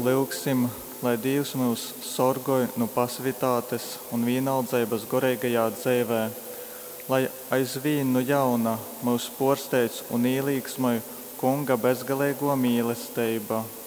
lūgsim, lai Dievs mūs sorgoj no pasivitātes un vienaldzības garīgajā dzīvē, lai aizvien no jauna mūs porsteidz un ielīgsmoj Kunga bezgalīgo mīlestību.